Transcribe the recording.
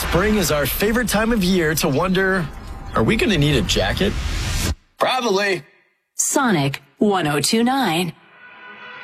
Spring is our favorite time of year to wonder, are we going to need a jacket? Probably. Sonic 102.9